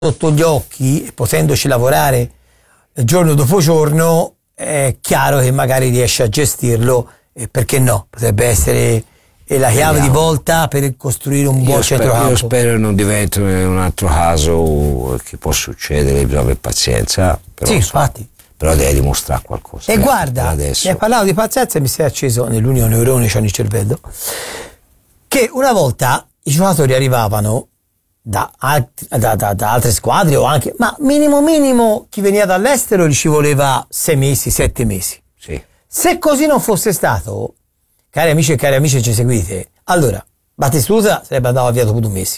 sotto gli occhi, potendoci lavorare giorno dopo giorno, è chiaro che magari riesce a gestirlo, e perché no? Potrebbe essere la chiave di volta per costruire un buon centrocampo. Io spero che non diventi un altro caso che può succedere, bisogna avere pazienza. Però, sì, infatti. Però deve dimostrare qualcosa. E guarda, mi hai parlato di pazienza e mi si è acceso nell'unione neurone, c'hanno il cervello, che una volta i giocatori arrivavano da altre squadre o anche, ma minimo chi veniva dall'estero gli ci voleva 6 mesi, 7 mesi. Sì. Se così non fosse stato, cari amici e cari amici che ci seguite, allora Batistuta sarebbe andato via dopo 2 mesi,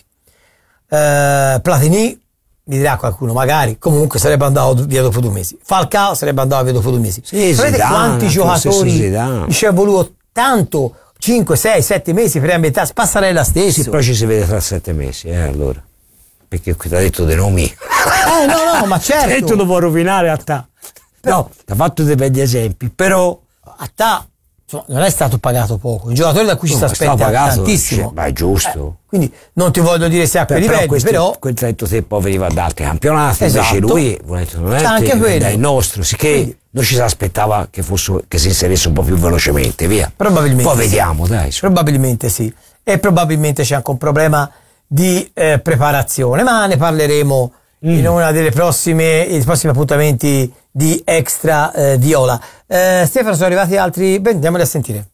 Platini, mi dirà qualcuno, magari comunque sarebbe andato via dopo 2 mesi, Falcao sarebbe andato via dopo 2 mesi. Sì, sapete quanti giocatori ci è voluto tanto? 5, 6, 7 mesi per ambientare Passarella stesso. Sì, poi ci si vede tra 7 mesi, allora. Perché qui ti ha detto dei nomi. No, ma certo. E tu lo vuoi rovinare a te. No, ti ha fatto dei begli esempi, però a te non è stato pagato poco. Un giocatore da cui ci si aspetta tantissimo. Ma è giusto. Quindi non ti voglio dire se a quei livelli, però quel detto te poi veniva da altri campionati, esatto. Invece lui non è anche quello. È il nostro, sicché noi ci si aspettava che si inserisse un po' più velocemente, via. Probabilmente. Poi vediamo, dai. Probabilmente sì. E probabilmente c'è anche un problema di preparazione, ma ne parleremo in una delle prossimi appuntamenti di Extra Viola. Stefano, sono arrivati altri? Beh, andiamoli a sentire.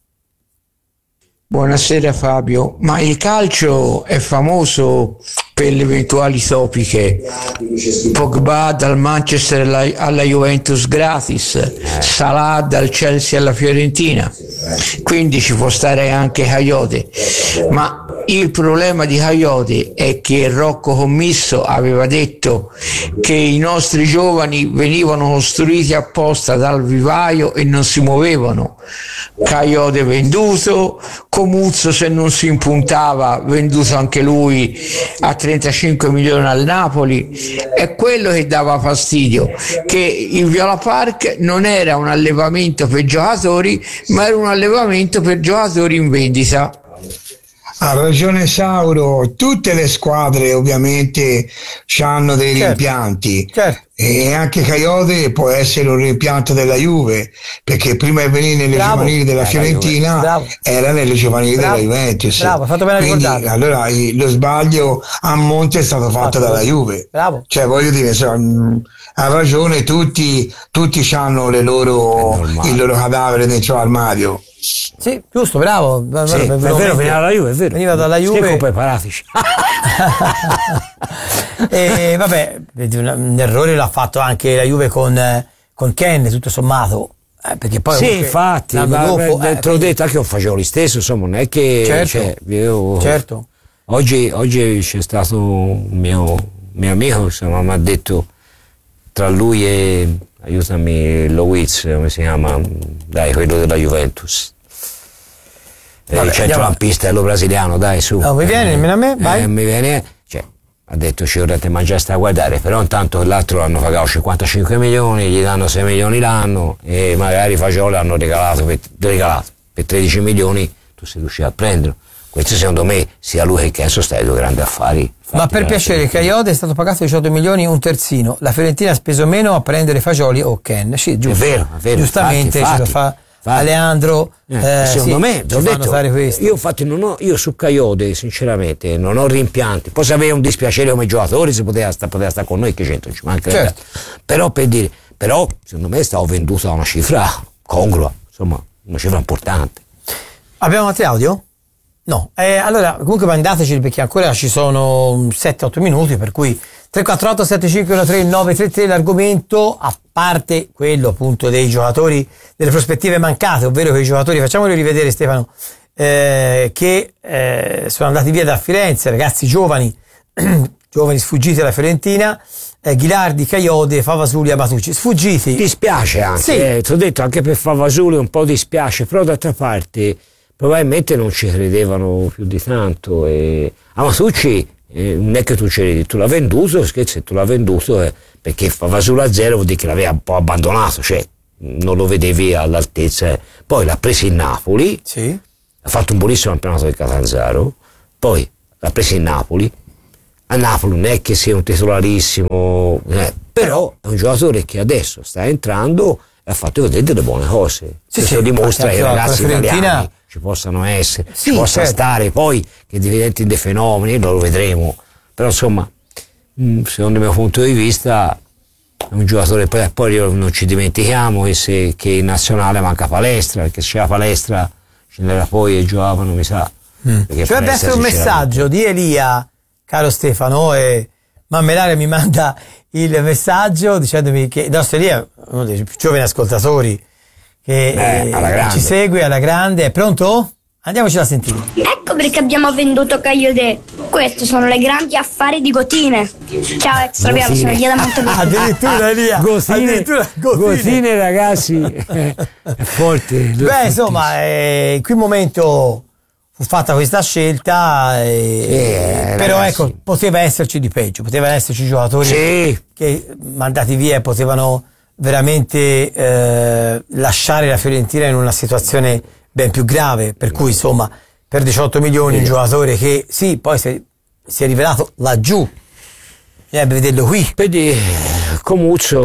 Buonasera Fabio, ma il calcio è famoso per le eventuali topiche. Pogba dal Manchester alla Juventus gratis, Salah dal Chelsea alla Fiorentina, quindi ci può stare anche Coyote, ma il problema di Coyote è che Rocco Commisso aveva detto che i nostri giovani venivano costruiti apposta dal vivaio e non si muovevano. Coyote venduto, Comuzzo se non si impuntava venduto anche lui a 35 milioni al Napoli. È quello che dava fastidio, che il Viola Park non era un allevamento per giocatori, ma era un allevamento per giocatori in vendita. Ha ragione Sauro, tutte le squadre ovviamente hanno dei rimpianti, e anche Coyote può essere un rimpianto della Juve, perché prima di venire nelle giovanili della Fiorentina era nelle giovanili della Juventus. Bravo, fatto bene. Quindi allora lo sbaglio a monte è stato fatto dalla Juve. Bravo. Cioè voglio dire, ha ragione, tutti hanno il loro cadavere dentro l'armadio. Sì, giusto, bravo. Sì, è vero, veniva dalla Juve, è vero. Veniva dalla Juve. Preparatici. E vabbè, un errore l'ha fatto anche la Juve con Ken, tutto sommato. Perché poi sì, infatti, dopo, te l'ho detto anche io facevo lo stesso, insomma, non è che certo. Oggi c'è stato un mio amico, insomma, mi ha detto, tra lui e aiutami, Loiz, come si chiama? Dai, quello della Juventus. Il centrocampista, quello brasiliano, dai, su. Mi viene nemmeno a me, vai. Mi viene, ha detto ci vorrete mangiare sta a guardare, però intanto l'altro l'hanno pagato 55 milioni, gli danno 6 milioni l'anno e magari Fagioli hanno regalato per 13 milioni, tu sei riuscito a prenderlo. Questo secondo me sia lui che Kenzo sta due grandi affari. Ma per piacere, Coyote è stato pagato 18 milioni, un terzino, la Fiorentina ha speso meno a prendere Fagioli o Ken. Sì, giusto. È vero. Giustamente infatti, ce lo fa Aleandro. Secondo me, ci fanno fare questo. Io infatti io su Coyote sinceramente non ho rimpianti. Poi se aveva un dispiacere come giocatore si poteva stare con noi, che c'entra, ci manca. Certo. Però secondo me stavo venduto a una cifra congrua, insomma, una cifra importante. Abbiamo altri audio? No, allora comunque mandateci, perché ancora ci sono 7-8 minuti, per cui 348 7513 933 l'argomento, a parte quello appunto dei giocatori, delle prospettive mancate, ovvero quei giocatori, facciamoli rivedere Stefano, che sono andati via da Firenze, ragazzi giovani sfuggiti alla Fiorentina, Ghilardi, Coyote, Favasuli, Matucci, sfuggiti. Dispiace anche, ti ho detto, anche per Favasuli un po' dispiace, però d'altra parte probabilmente non ci credevano più di tanto. A Matucci non è che tu c'eri, tu l'hai venduto, scherzi, tu l'hai venduto perché Favasuli a zero vuol dire che l'aveva un po' abbandonato, cioè non lo vedevi all'altezza. Poi l'ha preso in Napoli, sì. Ha fatto un buonissimo campionato del Catanzaro, poi l'ha preso in Napoli, a Napoli non è che sia un titolarissimo, però è un giocatore che adesso sta entrando e ha fatto vedere delle buone cose. Questo dimostra che i ragazzi italiani ci possano essere, ci possa stare, poi che diventino dei fenomeni, lo vedremo. Però insomma, secondo il mio punto di vista, è un giocatore, poi non ci dimentichiamo che in nazionale manca Palestra, perché se c'era Palestra ce n'era poi e giocavano, mi sa. Dovrebbe essere un messaggio di Elia, caro Stefano, e Mammelare mi manda il messaggio dicendomi che il nostro Elia, uno dei più giovani ascoltatori che ci segue alla grande. È pronto? Andiamoci a sentire. Ecco perché abbiamo venduto Cagliode. Questi sono i grandi affari di Gotine. Ciao Extraviolo, sono Elia da Montevecchio. Addirittura Elia, Gotine ragazzi, è forte. Beh, insomma, in quel momento fu fatta questa scelta, però ragazzi, ecco, poteva esserci di peggio, potevano esserci giocatori che mandati via potevano veramente lasciare la Fiorentina in una situazione ben più grave, per cui insomma per 18 milioni un giocatore che poi si è rivelato laggiù, bisognerebbe vederlo qui. Vedi, Comuzzo,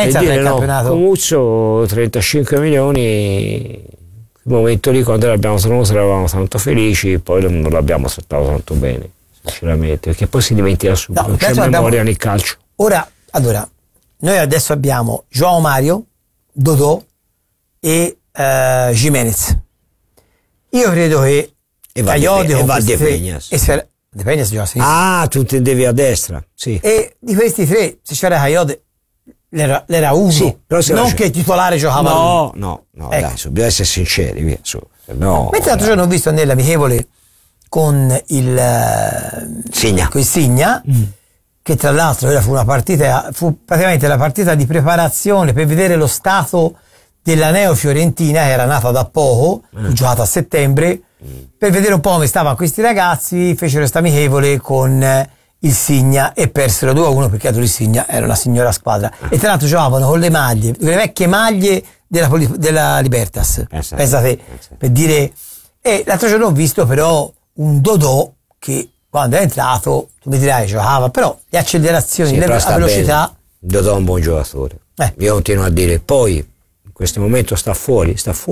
Comuzzo 35 milioni, il momento lì quando l'abbiamo tenuto eravamo tanto felici, poi non l'abbiamo trattato tanto bene, sinceramente, perché poi si dimentica subito, non c'è memoria nel calcio. Ora, allora, noi adesso abbiamo João Mario, Dodò e Jimenez. Io credo che Cagliode e Valdepegnas gioca a sinistra. Tu intendevi a destra, sì. E di questi tre, se c'era Cagliode, l'era uno, non che il titolare giocava no, ecco. Dai, bisogna essere sinceri, via, mentre l'altro giorno ho visto nell'amichevole con il Signa, che tra l'altro fu praticamente la partita di preparazione per vedere lo stato della Neo Fiorentina, che era nata da poco, giocata a settembre, per vedere un po' come stavano questi ragazzi. Fecero questa amichevole con il Signa e persero 2-1 perché il Signa era una signora squadra, e tra l'altro giocavano con le vecchie maglie della Libertas, pensate, per dire. E l'altro giorno ho visto però un Dodò che quando è entrato, tu mi dirai, giocava, però le accelerazioni, la velocità. Dodò è un buon giocatore, io continuo a dire. Poi in questo momento sta fuori,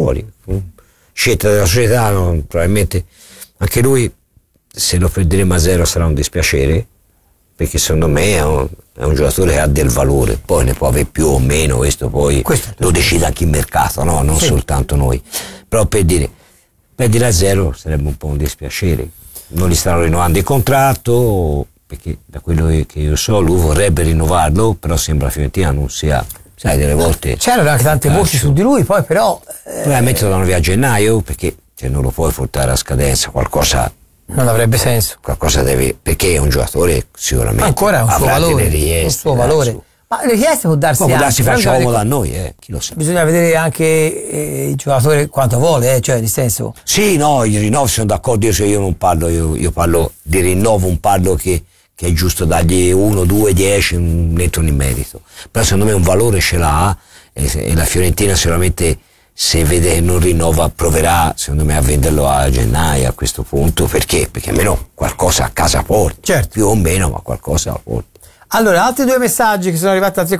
scelta della società, probabilmente anche lui, se lo perderemo a 0 sarà un dispiacere, perché secondo me è un giocatore che ha del valore, poi ne può avere più o meno, questo lo decide anche il mercato, non soltanto noi, però per dire, perdere a 0 sarebbe un po' un dispiacere. Non gli stanno rinnovando il contratto, perché da quello che io so lui vorrebbe rinnovarlo, però sembra Fiorentina non sia, sai, delle volte c'erano anche tante voci su di lui, poi però probabilmente lo danno via a gennaio, perché non lo puoi portare a scadenza, qualcosa non avrebbe senso, qualcosa deve, perché è un giocatore sicuramente ancora un suo valore, ma le richieste può darsi faccia comodo a noi, chi lo sa. Bisogna vedere anche il giocatore quanto vuole, cioè nel senso. Sì, no, i rinnovi sono d'accordo, io non parlo, io parlo di rinnovo, un parlo che è giusto dargli 1, 2, 10, non entro in merito. Però secondo me un valore ce l'ha, e la Fiorentina sicuramente, se vede che non rinnova, proverà secondo me a venderlo a gennaio a questo punto, perché almeno qualcosa a casa porta, certo, più o meno, ma qualcosa la porta. Allora, altri due messaggi che sono arrivati al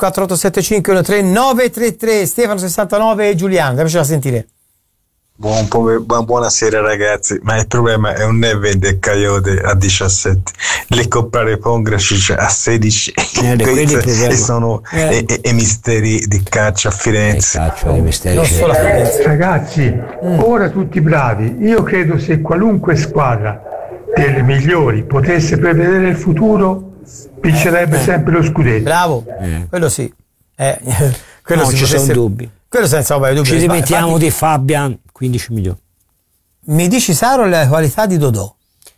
348751393, Stefano 69 e Giuliano, andiamoci a sentire. Buonasera ragazzi, ma il problema è non è vendere Cagliode a 17, le comprare Pongracic a 16, e sono i misteri di calcio a Firenze. Ragazzi, ora tutti bravi. Io credo, se qualunque squadra delle migliori potesse prevedere il futuro, vincerebbe sempre lo scudetto. Bravo, quello sì, quello non ci sono dubbi, quello senza dubbi. Ci rimettiamo di Fabian, 15 milioni. Mi dici, Saro, le qualità di Dodò?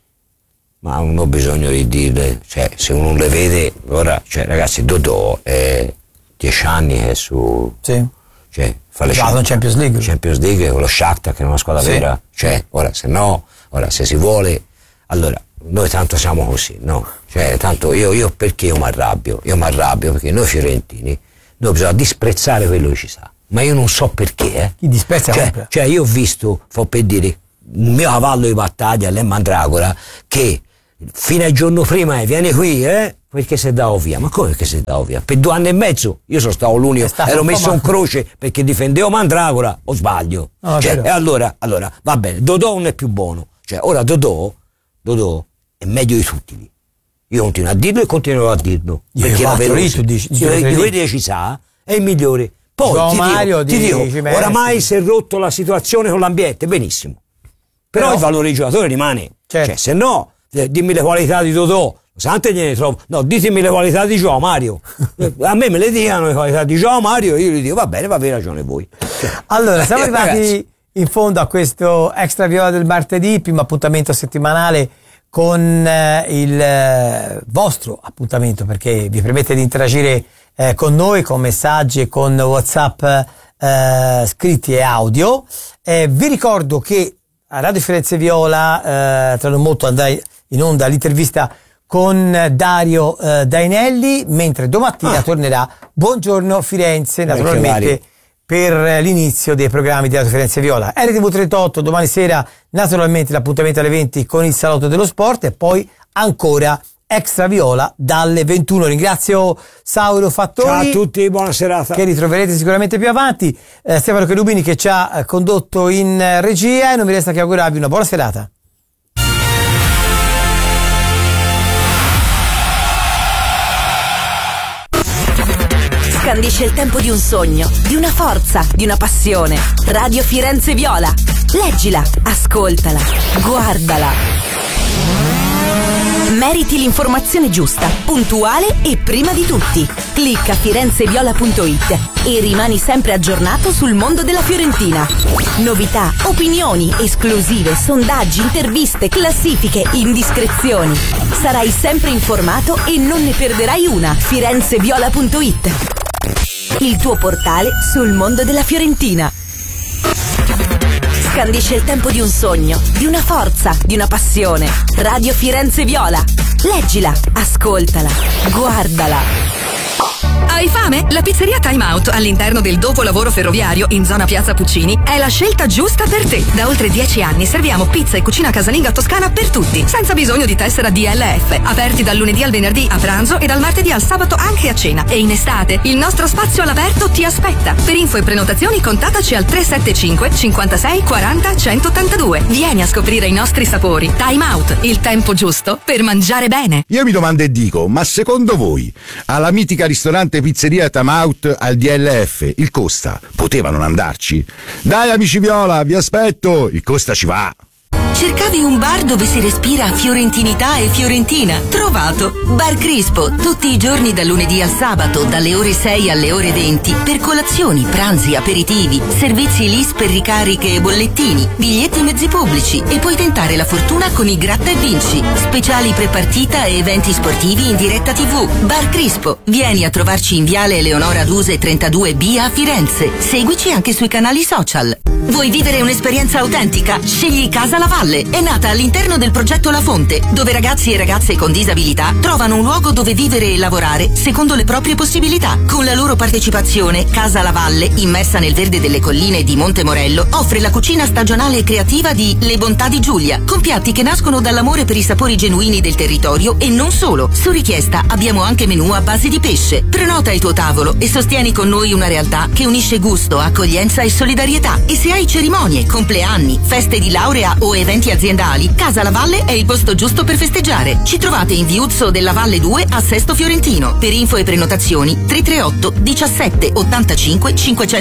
Ma non ho bisogno di dirle, cioè, se uno le vede ora, cioè, ragazzi, Dodò è 10 anni che è su, cioè, fa le Champions League con lo Shakhtar, che è una squadra vera, cioè, ora se si vuole, allora noi tanto siamo così, no? Cioè, tanto io perché io mi arrabbio perché noi fiorentini noi bisogna disprezzare quello che ci sa, ma io non so perché, Chi disprezza compra. Cioè io ho visto, per dire, un mio cavallo di battaglia, l'è Mandragora, che fino al giorno prima vieni qui, perché sei da via. Ma come che sei da via? Per 2 anni e mezzo io sono stato l'unico, ero messo in croce perché difendevo Mandragora, o sbaglio? No, e allora va bene, Dodò non è più buono, ora Dodò è meglio di tutti. Io continuo a dirlo e continuerò a dirlo, perché la veloce, io ci sa, è il migliore. Poi ti dico, oramai si è rotto la situazione con l'ambiente, benissimo, però il valore di giocatore rimane, se no dimmi le qualità di Dodò, sante gliene trovo, no, ditemi le qualità di Gio Mario, a me le diano le qualità di Gio Mario, io gli dico va bene, avete ragione voi. Allora siamo arrivati in fondo a questo Extra Viola del martedì, primo appuntamento settimanale con il vostro appuntamento, perché vi permette di interagire con noi con messaggi e con WhatsApp scritti e audio. Vi ricordo che a Radio Firenze Viola tra non molto andrà in onda l'intervista con Dario Dainelli, mentre domattina tornerà Buongiorno Firenze, naturalmente per l'inizio dei programmi di Radio Firenze Viola. RTV 38 domani sera, naturalmente l'appuntamento alle 20 con il Salotto dello Sport e poi ancora Extra Viola dalle 21. Ringrazio Sauro Fattori. Ciao a tutti, buona serata. Che ritroverete sicuramente più avanti. Stefano Cherubini che ci ha condotto in regia e non mi resta che augurarvi una buona serata. Scandisce il tempo di un sogno, di una forza, di una passione. Radio Firenze Viola. Leggila, ascoltala, guardala. Meriti l'informazione giusta, puntuale e prima di tutti. Clicca firenzeviola.it e rimani sempre aggiornato sul mondo della Fiorentina. Novità, opinioni, esclusive, sondaggi, interviste, classifiche, indiscrezioni. Sarai sempre informato e non ne perderai una. firenzeviola.it, il tuo portale sul mondo della Fiorentina. Scandisce il tempo di un sogno, di una forza, di una passione. Radio Firenze Viola. Leggila, ascoltala, guardala. Hai fame? La pizzeria Time Out all'interno del dopolavoro ferroviario in zona Piazza Puccini è la scelta giusta per te. Da oltre 10 anni serviamo pizza e cucina casalinga toscana per tutti, senza bisogno di tessera DLF. Aperti dal lunedì al venerdì a pranzo e dal martedì al sabato anche a cena. E in estate il nostro spazio all'aperto ti aspetta. Per info e prenotazioni contattaci al 375 56 40 182. Vieni a scoprire i nostri sapori. Time Out, il tempo giusto per mangiare bene. Io mi domando e dico, ma secondo voi alla mitica ristorante pizzeria Time Out al DLF il Costa poteva non andarci? Dai amici Viola, vi aspetto, il Costa ci va. Cercavi un bar dove si respira fiorentinità e fiorentina? Trovato! Bar Crispo, tutti i giorni dal lunedì al sabato, dalle ore 6 alle ore 20, per colazioni, pranzi, aperitivi, servizi LIS per ricariche e bollettini, biglietti mezzi pubblici e puoi tentare la fortuna con i Gratta e Vinci, speciali prepartita e eventi sportivi in diretta TV. Bar Crispo, vieni a trovarci in Viale Eleonora Duse 32B a Firenze. Seguici anche sui canali social. Vuoi vivere un'esperienza autentica? Scegli Casa La Valle. È nata all'interno del progetto La Fonte, dove ragazzi e ragazze con disabilità trovano un luogo dove vivere e lavorare secondo le proprie possibilità. Con la loro partecipazione, Casa La Valle, immersa nel verde delle colline di Monte Morello, offre la cucina stagionale e creativa di Le Bontà di Giulia, con piatti che nascono dall'amore per i sapori genuini del territorio e non solo. Su richiesta abbiamo anche menù a base di pesce. Prenota il tuo tavolo e sostieni con noi una realtà che unisce gusto, accoglienza e solidarietà. E se hai cerimonie, compleanni, feste di laurea o eventi aziendali, Casa La Valle è il posto giusto per festeggiare. Ci trovate in Viuzzo della Valle 2 a Sesto Fiorentino. Per info e prenotazioni 338 17 85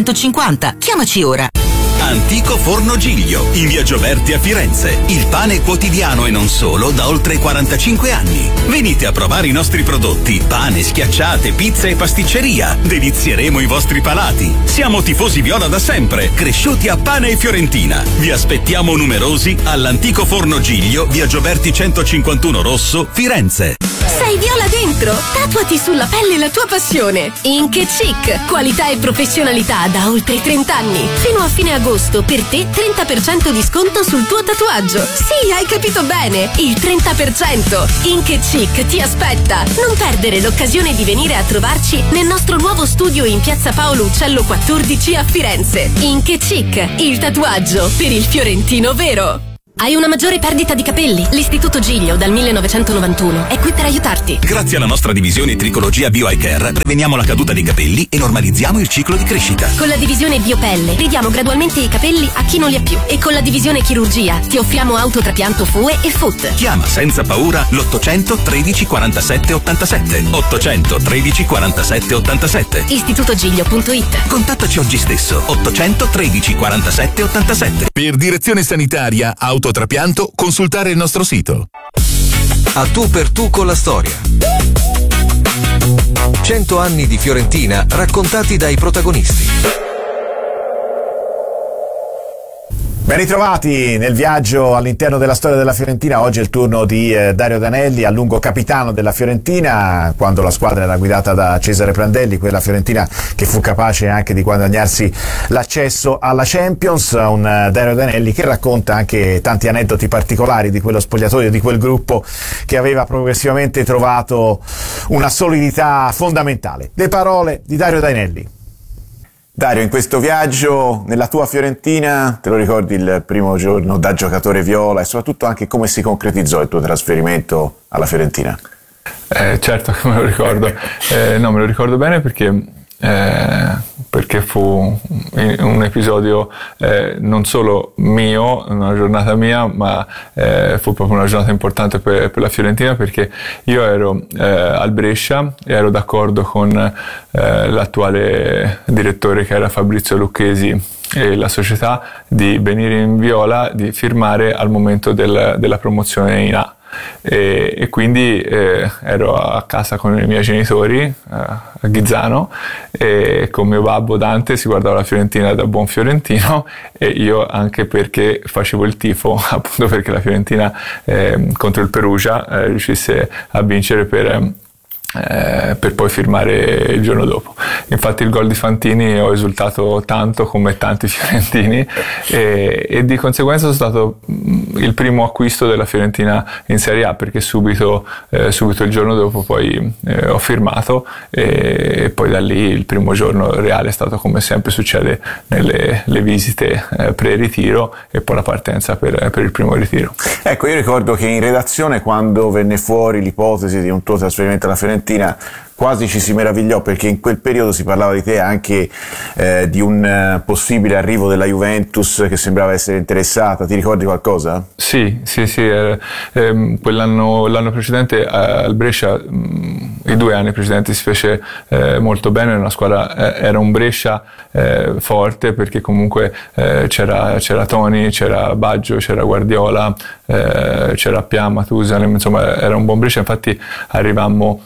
550. Chiamaci ora. Antico Forno Giglio, in via Gioberti a Firenze. Il pane quotidiano e non solo da oltre 45 anni. Venite a provare i nostri prodotti: pane, schiacciate, pizza e pasticceria. Delizieremo i vostri palati. Siamo tifosi viola da sempre, cresciuti a pane e fiorentina. Vi aspettiamo numerosi all'Antico Forno Giglio, via Gioberti 151 Rosso, Firenze. Sei viola dentro? Tatuati sulla pelle la tua passione. Ink Chic, qualità e professionalità da oltre 30 anni. Fino a fine agosto per te 30% di sconto sul tuo tatuaggio. Sì, hai capito bene, il 30%. Ink Chic ti aspetta. Non perdere l'occasione di venire a trovarci nel nostro nuovo studio in piazza Paolo Uccello 14 a Firenze. Ink Chic, il tatuaggio per il fiorentino vero. Hai una maggiore perdita di capelli? L'Istituto Giglio dal 1991 è qui per aiutarti. Grazie alla nostra divisione Tricologia Bio Eye Care preveniamo la caduta dei capelli e normalizziamo il ciclo di crescita. Con la divisione Biopelle ridiamo gradualmente i capelli a chi non li ha più. E con la divisione Chirurgia ti offriamo autotrapianto FUE e FUT. Chiama senza paura l'800 13 47 87. 800 13 47 87. istitutogiglio.it. Contattaci oggi stesso. 800 13 47 87. Per direzione sanitaria autotrapianto consultare il nostro sito. A tu per tu con la storia. 100 anni di Fiorentina raccontati dai protagonisti. Ben ritrovati nel viaggio all'interno della storia della Fiorentina. Oggi è il turno di Dario Danelli, a lungo capitano della Fiorentina, quando la squadra era guidata da Cesare Prandelli, quella Fiorentina che fu capace anche di guadagnarsi l'accesso alla Champions. Un Dario Danelli che racconta anche tanti aneddoti particolari di quello spogliatoio, di quel gruppo che aveva progressivamente trovato una solidità fondamentale. Le parole di Dario Danelli. Dario, in questo viaggio nella tua Fiorentina, te lo ricordi il primo giorno da giocatore viola e soprattutto anche come si concretizzò il tuo trasferimento alla Fiorentina? Certo che me lo ricordo, no, me lo ricordo bene perché fu un episodio non solo mio, una giornata mia, ma fu proprio una giornata importante per la Fiorentina, perché io ero al Brescia e ero d'accordo con l'attuale direttore, che era Fabrizio Lucchesi, e la società, di venire in viola, di firmare al momento della promozione in A. E quindi ero a casa con i miei genitori a Ghizzano, e con mio babbo Dante si guardava la Fiorentina da buon fiorentino, e io anche perché facevo il tifo, appunto perché la Fiorentina contro il Perugia riuscisse a vincere per poi firmare il giorno dopo. Infatti il gol di Fantini ho esultato tanto come tanti fiorentini, e di conseguenza sono stato il primo acquisto della Fiorentina in Serie A, perché subito il giorno dopo poi ho firmato, e poi da lì il primo giorno reale è stato, come sempre succede nelle visite pre-ritiro, e poi la partenza per il primo ritiro. Ecco, io ricordo che in redazione, quando venne fuori l'ipotesi di un tuo trasferimento alla Fiorentina, quasi ci si meravigliò, perché in quel periodo si parlava di te anche di un possibile arrivo della Juventus che sembrava essere interessata. Ti ricordi qualcosa? Sì, l'anno precedente al Brescia, i 2 anni precedenti, si fece molto bene, una squadra, era un Brescia forte, perché comunque c'era Toni, c'era Baggio, c'era Guardiola, c'era Pia, Matusalem, insomma era un buon Brescia. Infatti arrivammo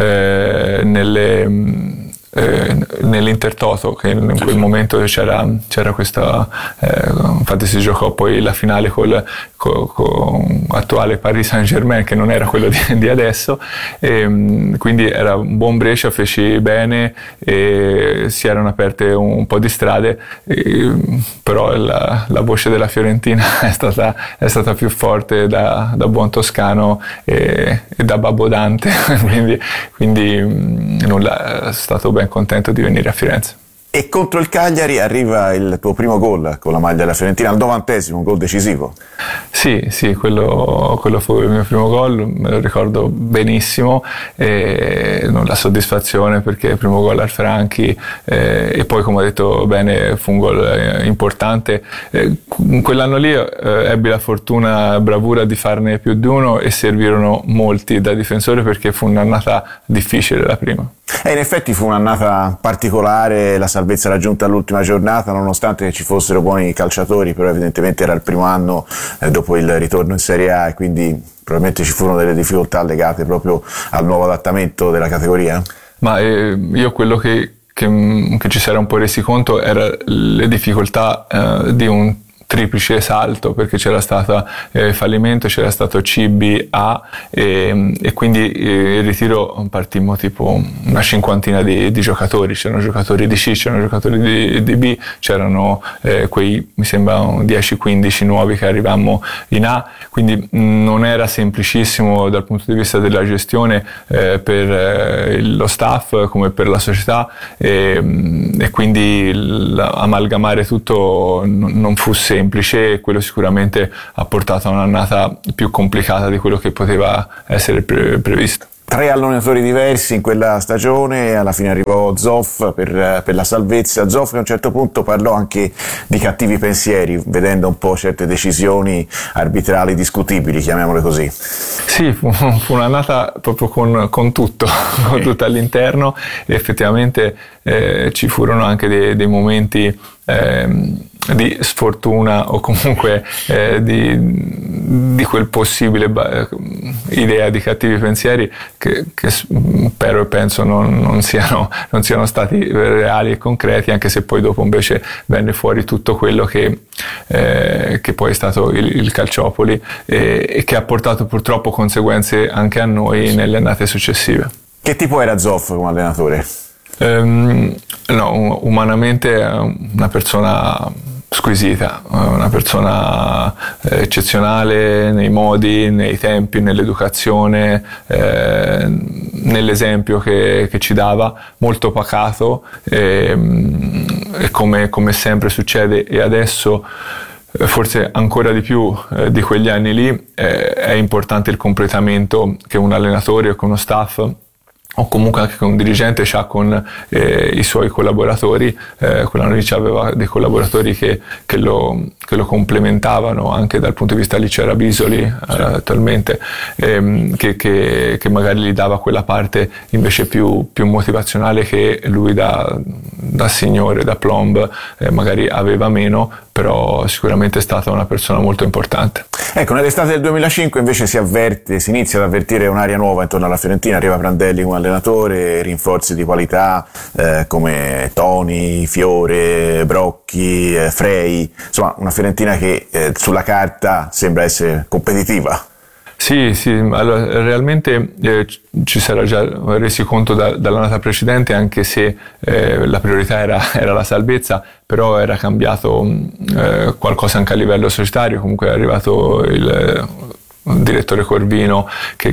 nell'Intertoto, che in quel momento c'era questa, infatti si giocò poi la finale con attuale Paris Saint-Germain, che non era quello di adesso, e quindi era un buon Brescia, feci bene e si erano aperte un po' di strade, però la voce della Fiorentina è stata più forte da buon toscano e da babbo Dante, quindi nulla, è stato ben contento di venire a Firenze. E contro il Cagliari arriva il tuo primo gol con la maglia della Fiorentina, al 90°, un gol decisivo. Sì, quello fu il mio primo gol, me lo ricordo benissimo, e la soddisfazione perché il primo gol al Franchi, e poi, come ho detto bene, fu un gol importante. In quell'anno lì ebbi la fortuna, bravura di farne più di uno, e servirono molti da difensore, perché fu un'annata difficile la prima. E in effetti fu un'annata particolare, la salvezza raggiunta all'ultima giornata, nonostante ci fossero buoni calciatori, però evidentemente era il primo anno dopo il ritorno in Serie A, e quindi probabilmente ci furono delle difficoltà legate proprio al nuovo adattamento della categoria? Ma io quello che ci si era un po' resi conto era le difficoltà di un triplice salto, perché c'era stato fallimento, c'era stato CB-A, e quindi il ritiro partimmo tipo una cinquantina di giocatori, c'erano giocatori di C, c'erano giocatori di B, c'erano quei, mi sembra, 10-15 nuovi che arrivammo in A, quindi non era semplicissimo dal punto di vista della gestione per lo staff come per la società, e quindi amalgamare tutto non fu semplice. semplice, e quello sicuramente ha portato a un'annata più complicata di quello che poteva essere previsto. 3 allenatori diversi in quella stagione, alla fine arrivò Zoff per la salvezza. Zoff a un certo punto parlò anche di cattivi pensieri, vedendo un po' certe decisioni arbitrali discutibili, chiamiamole così. Sì, fu un'annata proprio con tutto, con tutto all'interno, e effettivamente ci furono anche dei momenti di sfortuna, o comunque di quel possibile idea di cattivi pensieri che spero e penso non siano stati reali e concreti, anche se poi dopo invece venne fuori tutto quello che poi è stato il Calciopoli, e che ha portato purtroppo conseguenze anche a noi nelle annate successive. Che tipo era Zoff come allenatore? No, umanamente è una persona squisita, una persona eccezionale nei modi, nei tempi, nell'educazione, nell'esempio che ci dava, molto pacato, e come sempre succede, e adesso forse ancora di più di quegli anni lì, è importante il completamento che un allenatore o che uno staff, o comunque anche che un dirigente ha con i suoi collaboratori. Quell'anno lì aveva dei collaboratori che lo complementavano anche dal punto di vista, lì c'era Bisoli attualmente, che magari gli dava quella parte invece più motivazionale che lui da signore, da plomb, magari aveva meno, però sicuramente è stata una persona molto importante. Ecco, nell'estate del 2005 invece si inizia ad avvertire un'aria nuova intorno alla Fiorentina, arriva Prandelli come allenatore, rinforzi di qualità come Toni, Fiore, Brocchi, Frey, insomma una Fiorentina che sulla carta sembra essere competitiva. Sì, allora, realmente ci si era già resi conto dall'annata precedente, anche se la priorità era la salvezza, però era cambiato qualcosa anche a livello societario. Comunque è arrivato il direttore Corvino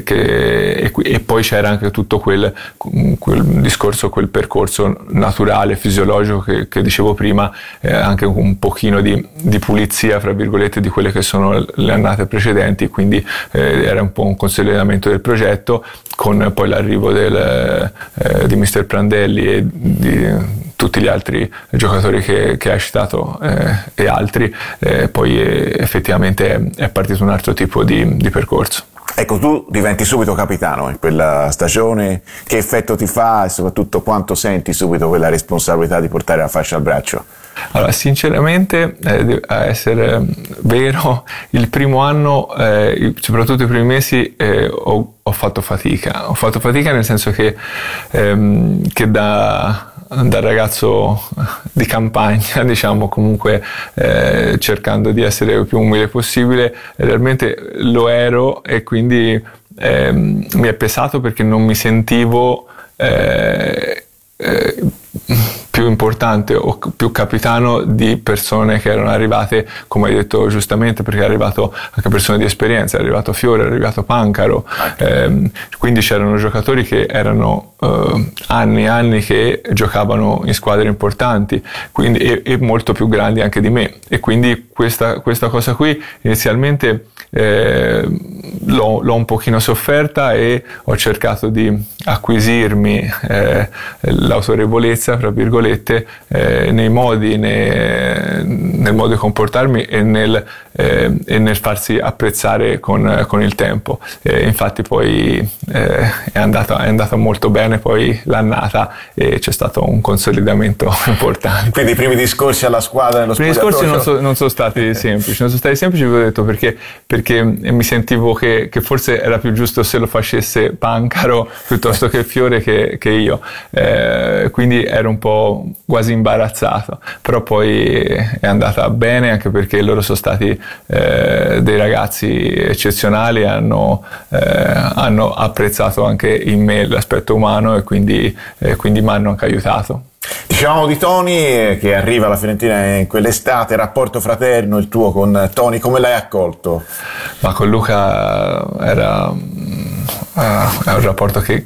e poi c'era anche tutto quel discorso, quel percorso naturale, fisiologico che dicevo prima, anche un pochino di pulizia fra virgolette di quelle che sono le annate precedenti, quindi era un po' un consolidamento del progetto, con poi l'arrivo di Mister Prandelli e di tutti gli altri giocatori che hai citato e altri, poi effettivamente è partito un altro tipo di percorso. Ecco, tu diventi subito capitano in quella stagione, che effetto ti fa e soprattutto quanto senti subito quella responsabilità di portare la fascia al braccio? Allora, sinceramente, a essere vero, il primo anno, soprattutto i primi mesi, ho fatto fatica nel senso che da ragazzo di campagna, diciamo, comunque cercando di essere il più umile possibile, realmente lo ero, e quindi mi è pesato perché non mi sentivo più importante o più capitano di persone che erano arrivate, come hai detto giustamente, perché è arrivato anche persone di esperienza, è arrivato Fiore, è arrivato Pancaro, quindi c'erano giocatori che erano anni e anni che giocavano in squadre importanti, quindi, e molto più grandi anche di me, e quindi questa cosa qui inizialmente l'ho un pochino sofferta, e ho cercato di acquisirmi l'autorevolezza, fra virgolette, nei modi, nel modo di comportarmi e nel farsi apprezzare con il tempo. Infatti poi è andata molto bene poi l'annata, e c'è stato un consolidamento importante. Quindi i primi discorsi alla squadra nello spogliatoio? I primi discorsi non sono stati semplici, vi ho detto, perché mi sentivo che forse era più giusto se lo facesse Pancaro piuttosto che Fiore che io, quindi ero un po' quasi imbarazzato, però poi è andata bene, anche perché loro sono stati dei ragazzi eccezionali, hanno apprezzato anche in me l'aspetto umano, e quindi mi hanno anche aiutato. Dicevamo di Toni che arriva alla Fiorentina in quell'estate, rapporto fraterno il tuo con Toni, come l'hai accolto? Ma con Luca era un rapporto che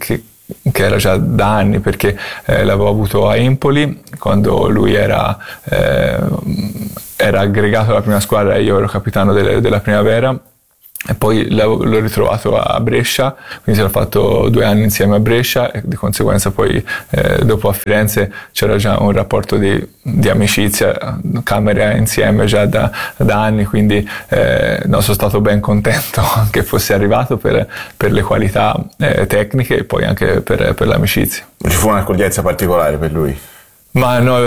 che era già da anni, perché l'avevo avuto a Empoli quando lui era aggregato alla prima squadra e io ero capitano della Primavera. E poi l'ho ritrovato a Brescia, quindi si era fatto 2 anni insieme a Brescia e di conseguenza poi dopo a Firenze c'era già un rapporto di amicizia, camere insieme già da anni, quindi sono stato ben contento che fosse arrivato per le qualità tecniche e poi anche per l'amicizia. Ci fu un'accoglienza particolare per lui? Ma no,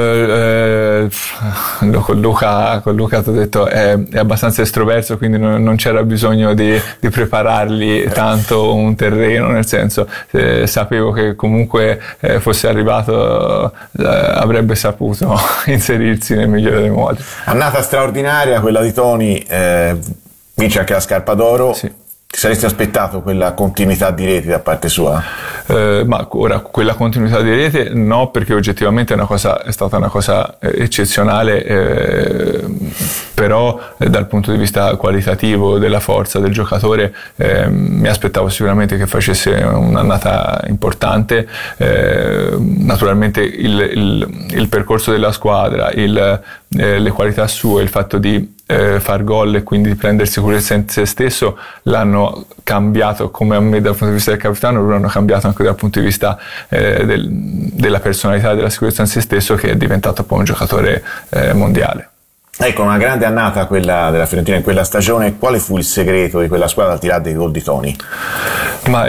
con Luca ti ho detto è abbastanza estroverso, quindi non c'era bisogno di preparargli tanto un terreno, nel senso sapevo che comunque fosse arrivato avrebbe saputo inserirsi nel migliore dei modi. Annata straordinaria quella di Toni, vince anche la Scarpa d'Oro. Sì. Ti saresti aspettato quella continuità di reti da parte sua? Ma ora quella continuità di rete no, perché oggettivamente è stata una cosa eccezionale, però dal punto di vista qualitativo della forza del giocatore mi aspettavo sicuramente che facesse un'annata importante. Naturalmente il percorso della squadra, le qualità sue, il fatto di far gol e quindi prendere sicurezza in se stesso l'hanno cambiato, come a me dal punto di vista del capitano, lo hanno cambiato anche dal punto di vista della personalità e della sicurezza in se stesso, che è diventato poi un giocatore mondiale. Ecco, una grande annata quella della Fiorentina in quella stagione. Quale fu il segreto di quella squadra al di là dei gol di Toni? Ma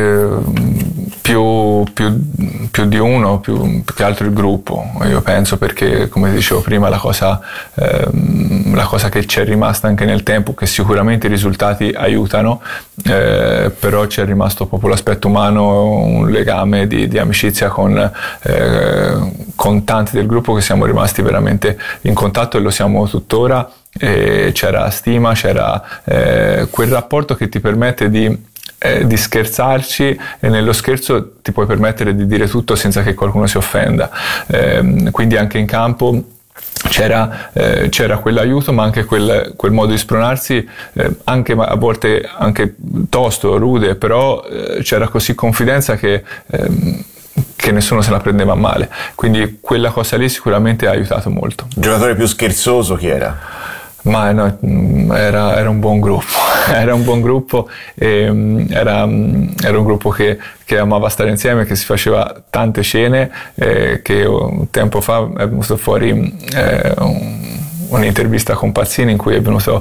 più di uno, più che altro il gruppo, io penso, perché come dicevo prima la cosa che ci è rimasta anche nel tempo, che sicuramente i risultati aiutano, però ci è rimasto proprio l'aspetto umano, un legame di amicizia con tanti del gruppo, che siamo rimasti veramente in contatto e lo siamo tuttora. C'era stima, c'era quel rapporto che ti permette di scherzarci, e nello scherzo ti puoi permettere di dire tutto senza che qualcuno si offenda, quindi anche in campo c'era quell'aiuto, ma anche quel modo di spronarsi, anche a volte anche tosto, rude, però c'era così confidenza che nessuno se la prendeva male, quindi quella cosa lì sicuramente ha aiutato molto. Il giocatore più scherzoso chi era? Ma no, era un buon gruppo, era un buon gruppo, era un gruppo che amava stare insieme, che si faceva tante cene, che un tempo fa è venuto fuori un'intervista con Pazzini in cui è venuto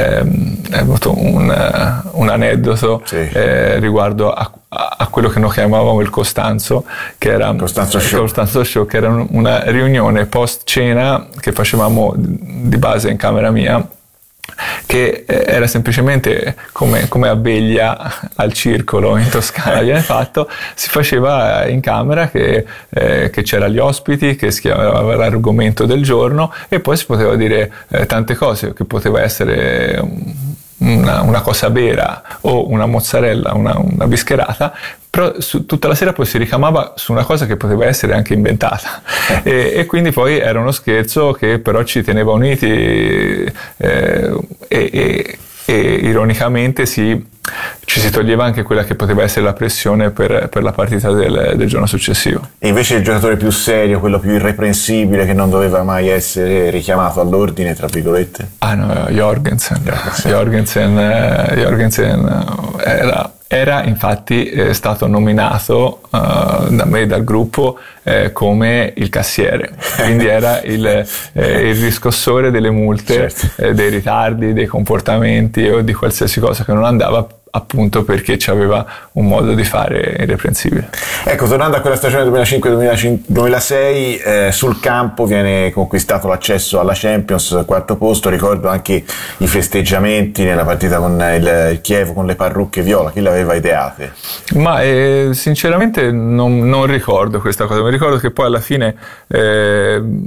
un aneddoto, sì, riguardo a quello che noi chiamavamo il Costanzo, che era Costanzo Show, che era una riunione post cena che facevamo di base in camera mia, che era semplicemente come a Veglia al circolo in Toscana viene fatto, si faceva in camera, che c'era gli ospiti, che si chiamava l'argomento del giorno, e poi si poteva dire tante cose, che poteva essere una cosa vera o una mozzarella, una bischerata, però tutta la sera poi si ricamava su una cosa che poteva essere anche inventata, e quindi poi era uno scherzo che però ci teneva uniti, e ironicamente ci si toglieva anche quella che poteva essere la pressione per la partita del giorno successivo. E invece il giocatore più serio, quello più irreprensibile, che non doveva mai essere richiamato all'ordine, tra virgolette? Jorgensen era infatti stato nominato da me e dal gruppo come il cassiere, quindi era il riscossore delle multe, certo, dei ritardi, dei comportamenti o di qualsiasi cosa che non andava, appunto perché aveva un modo di fare irreprensibile. Ecco, tornando a quella stagione 2005-2006, sul campo viene conquistato l'accesso alla Champions, 4º posto. Ricordo anche i festeggiamenti nella partita con il Chievo, con le parrucche viola. Chi le aveva ideate? Ma sinceramente non ricordo questa cosa. Mi ricordo che poi alla fine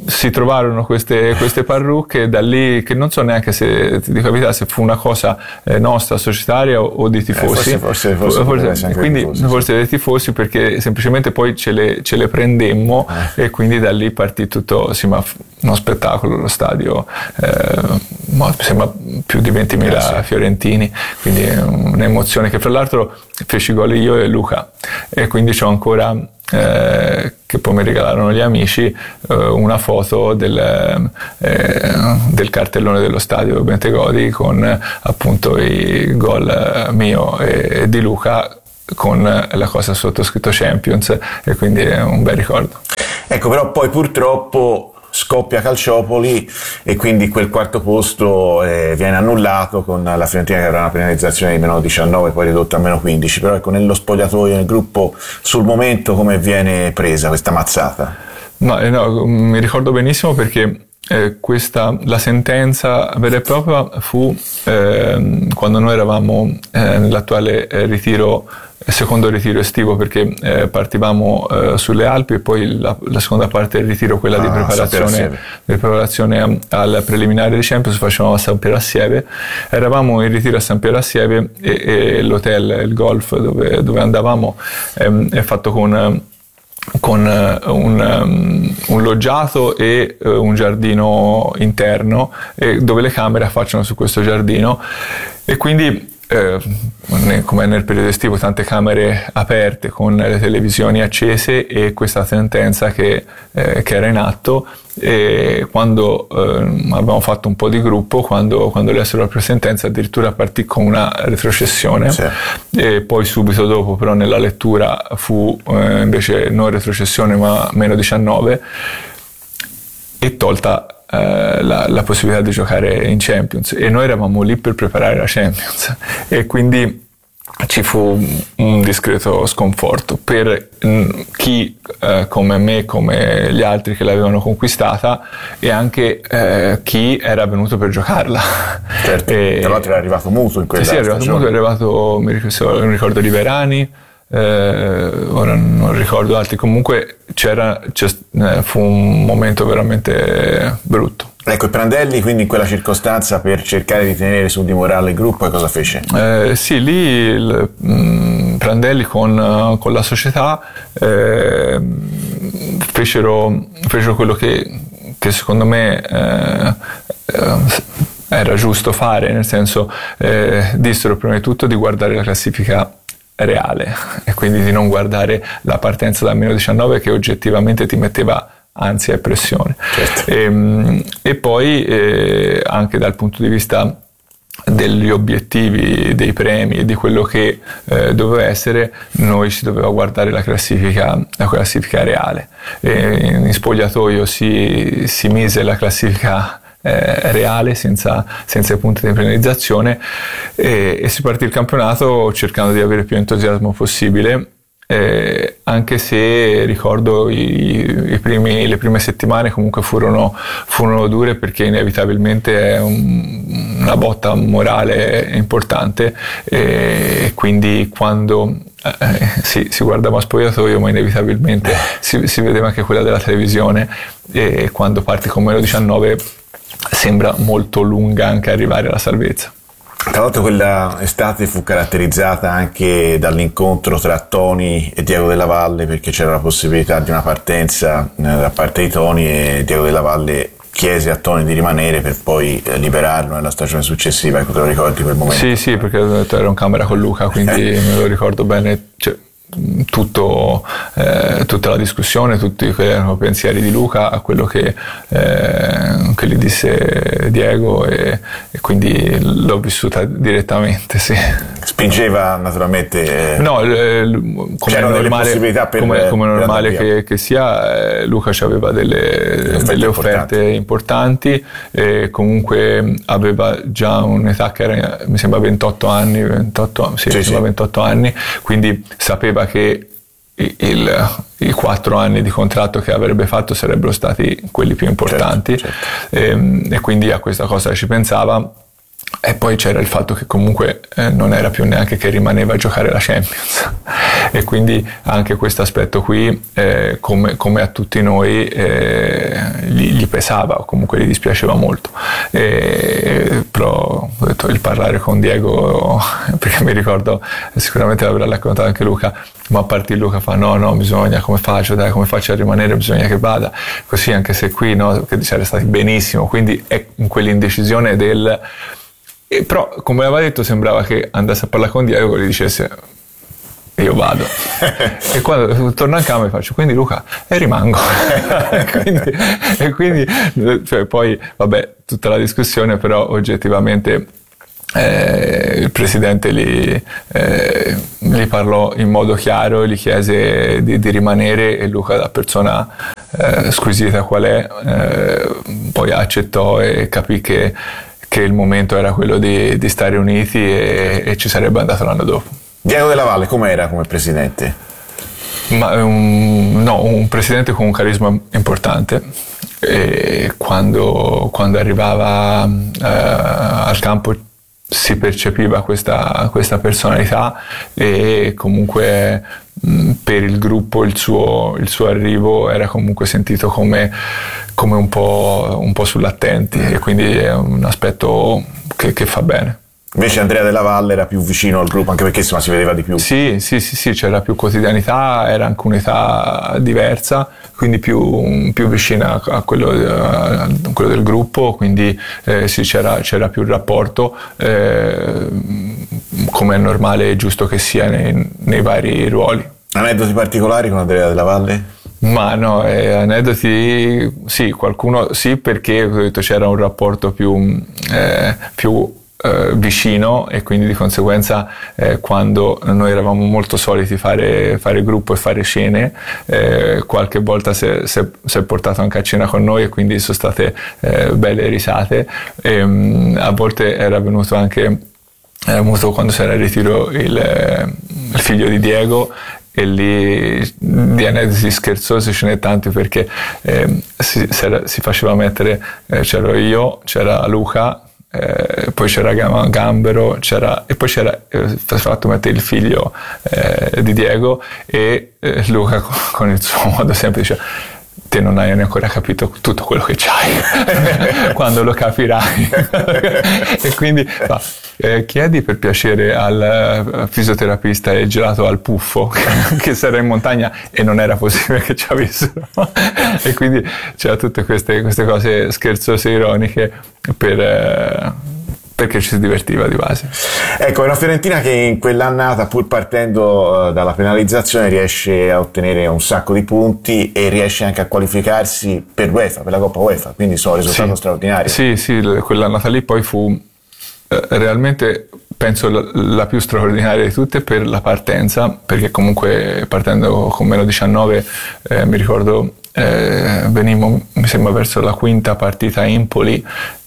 si trovarono queste parrucche, da lì, che non so neanche se ti dico la verità, se fu una cosa nostra, societaria o di tifosi. Forse quindi forse dei tifosi, perché semplicemente poi ce le prendemmo e quindi da lì partì tutto, sì, ma uno spettacolo, lo stadio, mi sembra più di 20.000 fiorentini, quindi un'emozione che fra l'altro feci gol io e Luca, e quindi c'ho ancora, che poi mi regalarono gli amici, una foto del cartellone dello stadio Bentegodi con appunto i gol mio e di Luca, con la cosa sottoscritto Champions, e quindi è un bel ricordo. Ecco, però poi purtroppo scoppia Calciopoli e quindi quel quarto posto viene annullato, con la Fiorentina che avrà una penalizzazione di meno 19, poi ridotta a meno 15. Però ecco, nello spogliatoio, nel gruppo, sul momento come viene presa questa mazzata? No, mi ricordo benissimo, perché la sentenza vera e propria fu quando noi eravamo nell'attuale secondo ritiro estivo, perché partivamo sulle Alpi, e poi la seconda parte del ritiro, quella di preparazione al preliminare di Champions, facevamo a San Piero Assieve. Eravamo in ritiro a San Piero Assieve e l'hotel, il golf dove andavamo è fatto con un loggiato e un giardino interno, dove le camere affacciano su questo giardino, e quindi come nel periodo estivo, tante camere aperte con le televisioni accese e questa sentenza che era in atto. E quando abbiamo fatto un po' di gruppo, quando lessero la sentenza, addirittura partì con una retrocessione, e poi subito dopo però nella lettura fu invece non retrocessione ma meno 19, e tolta la possibilità di giocare in Champions, e noi eravamo lì per preparare la Champions, e quindi ci fu un discreto sconforto per chi come me, come gli altri che l'avevano conquistata, e anche chi era venuto per giocarla. Certo, tra l'altro era arrivato mutuo in quella stagione. Sì, è arrivato, mi ricordo Riverani, ora non ricordo altri, comunque fu un momento veramente brutto. Ecco, e Prandelli quindi in quella circostanza, per cercare di tenere su di morale il gruppo, e cosa fece? Sì, lì Prandelli con la società fecero quello che secondo me era giusto fare, nel senso dissero prima di tutto di guardare la classifica reale, e quindi di non guardare la partenza da meno 19, che oggettivamente ti metteva ansia e pressione. Certo. E poi anche dal punto di vista degli obiettivi, dei premi e di quello che doveva essere, noi si doveva guardare la classifica reale. In spogliatoio si mise la classifica reale, senza i punti di penalizzazione, e si partì il campionato cercando di avere più entusiasmo possibile, anche se ricordo le prime settimane comunque furono dure, perché inevitabilmente è una botta morale importante, e quindi quando si guardava a spogliatoio, ma inevitabilmente si vedeva anche quella della televisione, e quando parti con meno 19 sembra molto lunga anche arrivare alla salvezza. Tra l'altro quella estate fu caratterizzata anche dall'incontro tra Toni e Diego Della Valle, perché c'era la possibilità di una partenza da parte di Toni, e Diego Della Valle chiese a Toni di rimanere per poi liberarlo nella stagione successiva. Ecco, te lo ricordi quel momento? Sì, perché ero in camera con Luca, quindi me lo ricordo bene. Tutta la discussione, tutti i pensieri di Luca a quello che gli disse Diego, e quindi l'ho vissuta direttamente, sì. Spingeva naturalmente? No, come normale che sia, Luca aveva delle offerte importanti, e comunque aveva già un'età che era, mi sembra 28 anni, 28 anni, quindi sapeva che i 4 anni di contratto che avrebbe fatto sarebbero stati quelli più importanti. Certo. E quindi a questa cosa ci pensava, E poi c'era il fatto che comunque non era più neanche che rimaneva a giocare la Champions e quindi anche questo aspetto qui come a tutti noi gli pesava o comunque gli dispiaceva molto, però ho detto il parlare con Diego, perché mi ricordo sicuramente l'avrà raccontato anche Luca, ma a parte Luca fa no bisogna, come faccio a rimanere, bisogna che vada così, anche se qui no, che c'era stati benissimo, quindi è in quell'indecisione del... però come aveva detto sembrava che andasse a parlare con Diego e gli dicesse io vado e quando torno a camera faccio quindi Luca e rimango e quindi cioè, poi vabbè tutta la discussione, però oggettivamente il presidente gli parlò in modo chiaro, gli chiese di rimanere e Luca, da persona squisita qual è, poi accettò e capì che il momento era quello di stare uniti e ci sarebbe andato l'anno dopo. Diego Della Valle com'era come presidente? Ma un presidente con un carisma importante, e quando arrivava al campo si percepiva questa personalità e comunque per il gruppo il suo arrivo era comunque sentito come un po' sull'attenti, e quindi è un aspetto che fa bene. Invece Andrea Della Valle era più vicino al gruppo, anche perché insomma si vedeva di più. Sì, c'era più quotidianità, era anche un'età diversa, quindi più vicina a quello del gruppo, quindi sì, c'era più il rapporto, come è normale e giusto che sia nei vari ruoli. Aneddoti particolari con Andrea Della Valle? Ma no, aneddoti sì, qualcuno sì, perché ho detto c'era un rapporto più vicino, e quindi di conseguenza quando noi eravamo molto soliti fare gruppo e fare cene, qualche volta si è portato anche a cena con noi e quindi sono state belle risate, a volte era venuto quando si era in ritiro il figlio di Diego, e lì di aneddoti scherzosi ce n'è tanti, perché si faceva mettere, c'ero io, c'era Luca, poi c'era Gambero, e poi c'era fatto mettere il figlio di Diego, e Luca con il suo modo sempre diceva: te non hai ancora capito tutto quello che c'hai, quando lo capirai. E quindi chiedi per piacere al fisioterapista il gelato al puffo, che sarà in montagna, e non era possibile che ci avessero. E quindi c'era tutte queste cose scherzose, ironiche, perché ci si divertiva di base. Ecco, è una Fiorentina che in quell'annata, pur partendo dalla penalizzazione, riesce a ottenere un sacco di punti e riesce anche a qualificarsi per UEFA, per la Coppa UEFA, quindi sono risultato straordinario. Sì, quell'annata lì poi fu realmente, penso, la più straordinaria di tutte per la partenza, perché comunque partendo con meno 19, mi ricordo venimmo, mi sembra, verso la quinta partita a Empoli,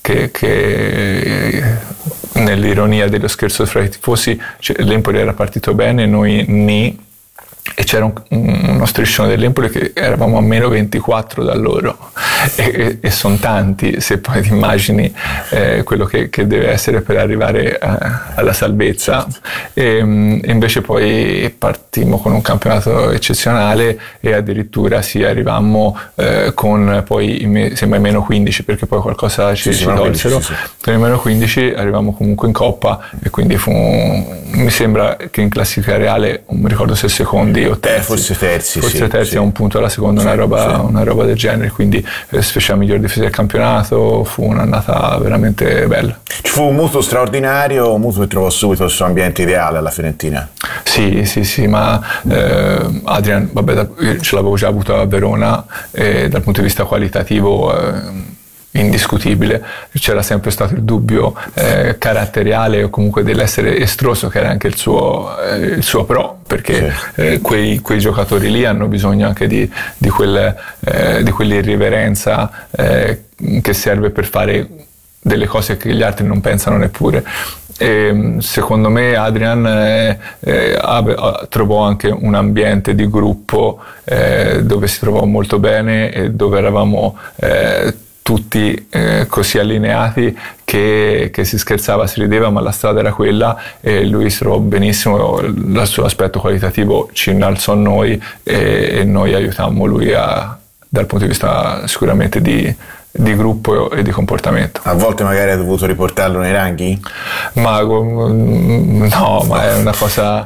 che nell'ironia dello scherzo fra i tifosi, l'Empoli era partito bene, noi ni, e c'era uno striscione dell'Empoli che eravamo a meno 24 da loro, e sono tanti, se poi ti immagini quello che deve essere per arrivare alla salvezza. E invece poi partimmo con un campionato eccezionale, e addirittura arrivammo con poi mi sembra i meno 15, perché poi qualcosa ci tolsero. Con i meno 15 arrivavamo comunque in Coppa, e quindi mi sembra che in classifica reale, non mi ricordo se secondi o terzi, forse terzi a un punto alla seconda, una roba del genere, quindi si fece la miglior difesa del campionato. Fu un'annata veramente bella. Ci fu un mutuo straordinario, un mutuo che trovò subito il suo ambiente ideale alla Fiorentina. Sì, ma Adrian, vabbè, ce l'avevo già avuto a Verona, dal punto di vista qualitativo indiscutibile. C'era sempre stato il dubbio caratteriale, o comunque dell'essere estroso, che era anche il suo pro, perché quei giocatori lì hanno bisogno anche di quell'irriverenza che serve per fare delle cose che gli altri non pensano neppure. E secondo me Adrian trovò anche un ambiente di gruppo dove si trovò molto bene, e dove eravamo tutti così allineati che si scherzava, si rideva, ma la strada era quella e lui si trovò benissimo, il suo aspetto qualitativo ci innalzò a noi e noi aiutammo lui dal punto di vista sicuramente di gruppo e di comportamento. A volte magari ha dovuto riportarlo nei ranghi? Ma no, ma è una cosa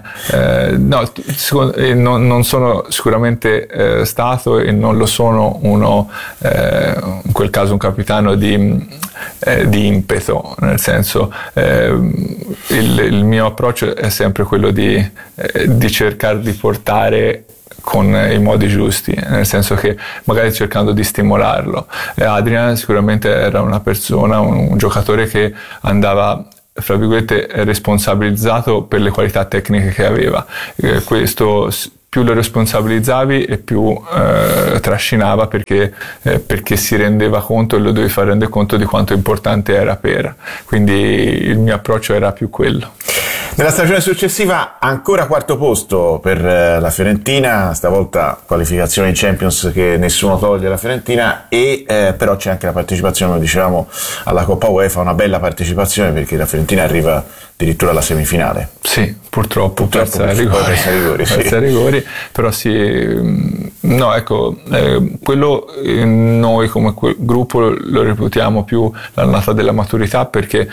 non sono sicuramente stato e non lo sono uno in quel caso un capitano di impeto, nel senso il mio approccio è sempre quello di cercare di portare con i modi giusti, nel senso che magari cercando di stimolarlo. Adrian sicuramente era una persona, un giocatore che andava, fra virgolette, responsabilizzato per le qualità tecniche che aveva. Questo più lo responsabilizzavi e più trascinava perché si rendeva conto e lo dovevi far rendere conto di quanto importante era quindi il mio approccio era più quello. Nella stagione successiva ancora quarto posto per la Fiorentina, stavolta qualificazione in Champions che nessuno toglie alla Fiorentina e però c'è anche la partecipazione, come dicevamo, alla Coppa UEFA, una bella partecipazione perché la Fiorentina arriva addirittura alla semifinale. Sì, purtroppo persa ai rigori, però sì, no, ecco, quello noi come gruppo lo reputiamo più l'annata della maturità perché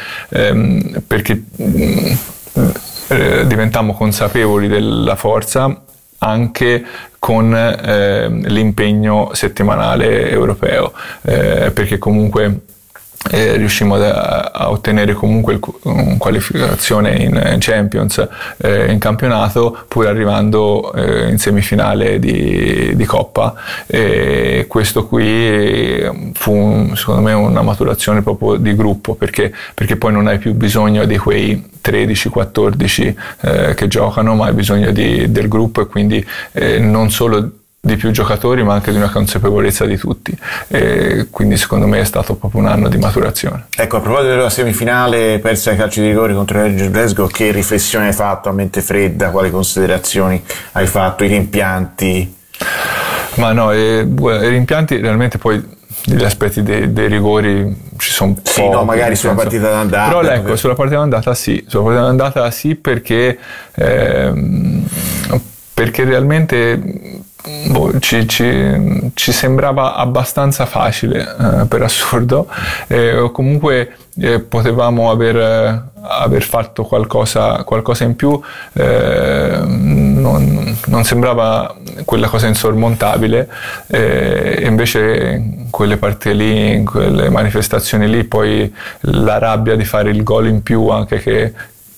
diventammo consapevoli della forza anche con l'impegno settimanale europeo, perché comunque riuscimmo a ottenere comunque qualificazione in Champions, in campionato, pur arrivando in semifinale di Coppa, e questo qui fu secondo me una maturazione proprio di gruppo, perché poi non hai più bisogno di quei 13-14 che giocano, ma hai bisogno del gruppo e quindi non solo di più giocatori ma anche di una consapevolezza di tutti, e quindi secondo me è stato proprio un anno di maturazione. Ecco, a proposito della semifinale persa ai calci di rigore contro il Rangers Glasgow, che riflessione hai fatto a mente fredda, quali considerazioni hai fatto, i rimpianti? Ma no, i rimpianti realmente poi gli aspetti dei rigori ci sono pochi. Sì, no, magari sulla partita d'andata. Però ecco, sulla partita d'andata sì, perché realmente ci sembrava abbastanza facile, per assurdo, o comunque potevamo aver fatto qualcosa in più, non sembrava quella cosa insormontabile, e invece in quelle partite lì, in quelle manifestazioni lì, poi la rabbia di fare il gol in più, anche che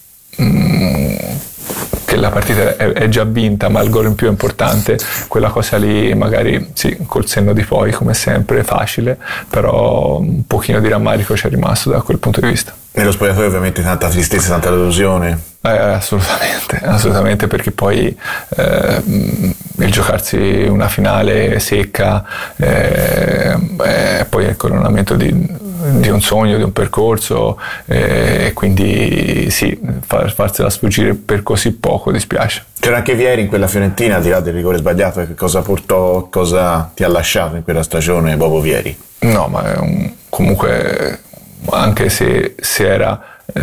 la partita è già vinta ma il gol in più è importante, quella cosa lì magari sì, col senno di poi, come sempre, facile, però un pochino di rammarico c'è rimasto da quel punto di vista. Nello spogliatoio ovviamente tanta tristezza, tanta delusione. Assolutamente, perché poi il giocarsi una finale secca, poi è il coronamento di un sogno, di un percorso, e quindi sì, farsela sfuggire per così poco dispiace. C'era anche Vieri in quella Fiorentina, al di là del rigore sbagliato, che cosa portò, cosa ti ha lasciato in quella stagione Bobo Vieri? No, ma comunque anche se era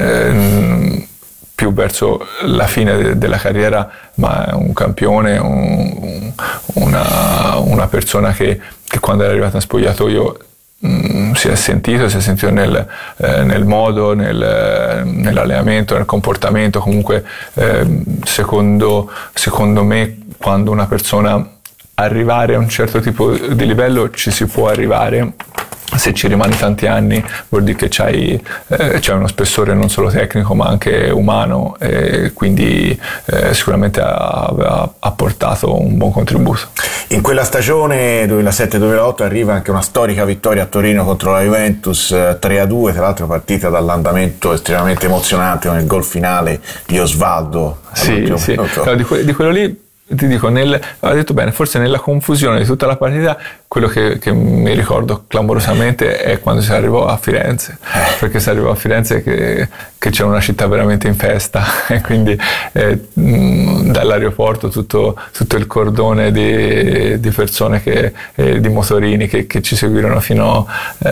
più verso la fine della carriera, ma è un campione, una persona che quando era arrivata in spogliatoio si è sentito nel modo, nell'allenamento, nel comportamento. Comunque secondo me, quando una persona arrivare a un certo tipo di livello ci si può arrivare. Se ci rimani tanti anni vuol dire che c'hai uno spessore non solo tecnico ma anche umano, e quindi sicuramente ha portato un buon contributo. In quella stagione 2007-2008 arriva anche una storica vittoria a Torino contro la Juventus 3-2, tra l'altro partita dall'andamento estremamente emozionante con il gol finale di Osvaldo. Sì. No, di quello lì ti dico, ha detto bene, forse nella confusione di tutta la partita, quello che mi ricordo clamorosamente è quando si arrivò a Firenze, perché si arrivò a Firenze che c'è una città veramente in festa, e quindi dall'aeroporto tutto il cordone di persone di motorini che ci seguirono fino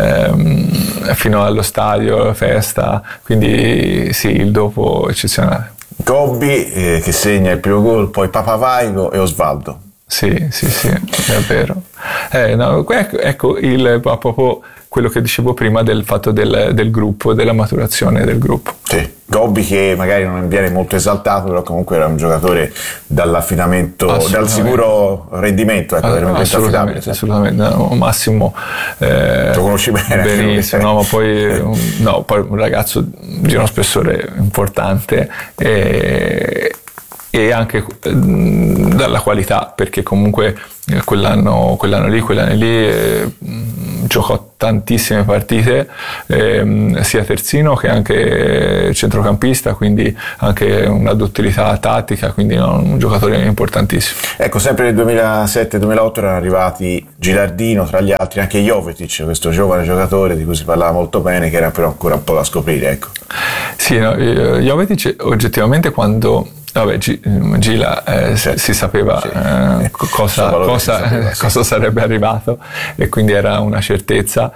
allo stadio, festa, quindi sì, il dopo eccezionale. Gobbi che segna il primo gol, poi Papavaigo e Osvaldo. Sì, è vero. Ecco proprio quello che dicevo prima del fatto del gruppo, della maturazione del gruppo. Sì, Gobbi che magari non viene molto esaltato, però comunque era un giocatore dall'affidamento, dal sicuro rendimento, assolutamente, Massimo lo conosci bene, benissimo, ma poi un ragazzo di uno spessore importante e anche dalla qualità, perché comunque quell'anno lì giocò tantissime partite, sia terzino che anche centrocampista, quindi anche una duttilità tattica, quindi un giocatore importantissimo. Ecco, sempre nel 2007-2008 erano arrivati Gilardino, tra gli altri anche Jovetic, questo giovane giocatore di cui si parlava molto bene, che era però ancora un po' da scoprire, ecco. Sì, Jovetic oggettivamente quando Gila si sapeva cosa sarebbe arrivato, e quindi era una certezza.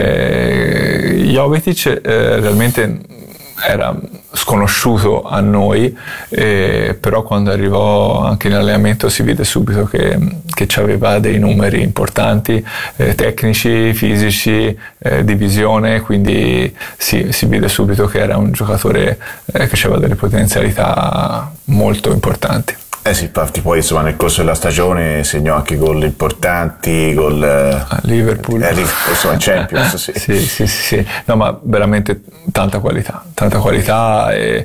Jovetic realmente era sconosciuto a noi, però quando arrivò anche in allenamento si vide subito che aveva dei numeri importanti, tecnici, fisici, di visione, quindi si vide subito che era un giocatore che aveva delle potenzialità molto importanti. Sì, infatti poi insomma nel corso della stagione segnò anche gol importanti, gol a Liverpool, insomma Champions, sì. No, ma veramente tanta qualità e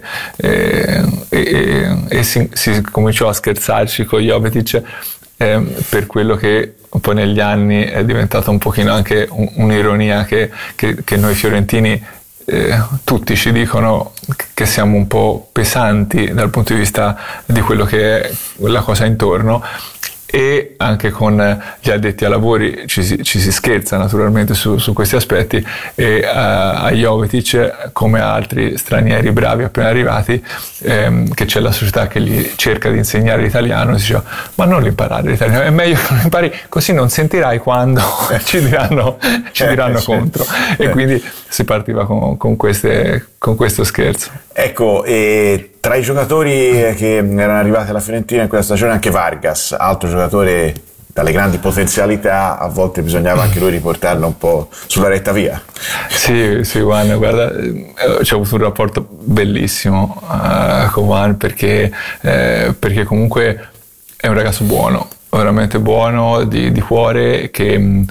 si cominciò a scherzarci con Jovetic per quello che poi negli anni è diventato un pochino anche un'ironia che noi fiorentini tutti ci dicono che siamo un po' pesanti dal punto di vista di quello che è la cosa intorno, e anche con gli addetti ai lavori ci si scherza naturalmente su questi aspetti, e a Jovetic, come a altri stranieri bravi appena arrivati, che c'è la società che gli cerca di insegnare l'italiano, si dice: ma non imparare l'italiano, è meglio che non impari, così non sentirai quando ci diranno contro. E quindi si partiva con questo scherzo. Ecco, e tra i giocatori che erano arrivati alla Fiorentina in quella stagione anche Vargas, altro giocatore dalle grandi potenzialità, a volte bisognava anche lui riportarlo un po' sulla retta via. Sì, Juan, guarda, c'ho avuto un rapporto bellissimo con Juan, perché comunque è un ragazzo buono, veramente buono, di cuore, che